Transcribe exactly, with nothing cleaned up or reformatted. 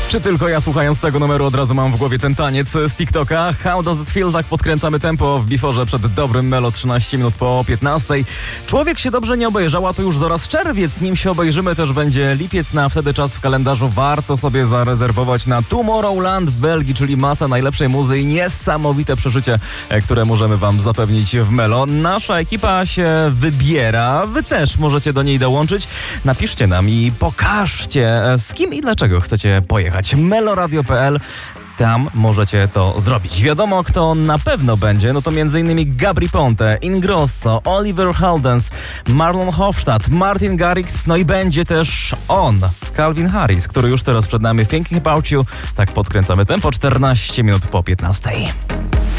Czy tylko ja, słuchając tego numeru, od razu mam w głowie ten taniec z TikToka? How does it feel? Tak podkręcamy tempo w biforze przed dobrym Melo, trzynaście minut po piętnastej. Człowiek się dobrze nie obejrzał, a to już zaraz czerwiec. Nim się obejrzymy, też będzie lipiec. Na wtedy czas w kalendarzu warto sobie zarezerwować na Tomorrowland w Belgii, czyli masa najlepszej muzy i niesamowite przeżycie, które możemy wam zapewnić w Melo. Nasza ekipa się wybiera. Wy też możecie do niej dołączyć. Napiszcie nam i pokażcie, z kim i dlaczego chcecie pojechać. meloradio kropka p l. Tam możecie to zrobić. Wiadomo, kto na pewno będzie, no to m.in. Gabry Ponte, Ingrosso, Oliver Heldens, Marlon Hofstadt, Martin Garrix, no i będzie też on, Calvin Harris, który już teraz przed nami. Thinking About You. Tak podkręcamy tempo, czternaście minut po piętnastej.